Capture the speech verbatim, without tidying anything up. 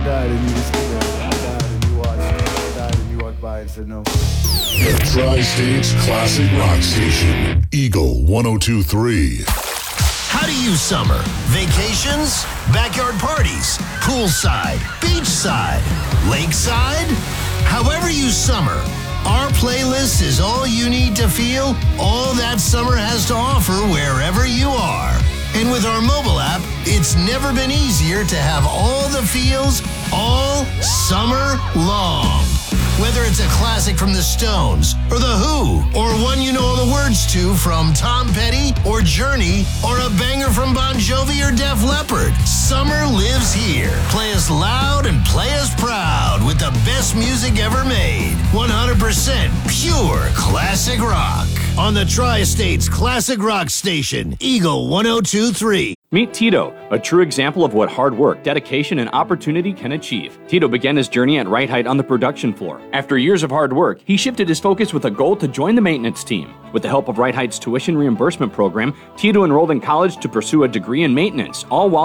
died and you just stood there. I died and you watched. I died and you walked by and said no. The Tri-States Classic Rock Station, Eagle one oh two point three. How do you summer? Vacations? Backyard parties? Poolside? Beachside? Lakeside? However you summer, our playlist is all you need to feel all that summer has to offer wherever you are. And with our mobile app, it's never been easier to have all the feels all summer long. Whether it's a classic from the Stones, or The Who, or one you know all the words to from Tom Petty, or Journey, or a banger from Bon Jovi or Def Leppard, summer lives here. Play us loud and play us proud with the best music ever made. one hundred percent pure classic rock. On the Tri-States Classic Rock Station, Eagle one oh two point three. Meet Tito, a true example of what hard work, dedication, and opportunity can achieve. Tito began his journey at Right Height on the production floor. After years of hard work, he shifted his focus with a goal to join the maintenance team. With the help of Right Height's tuition reimbursement program, Tito enrolled in college to pursue a degree in maintenance, all while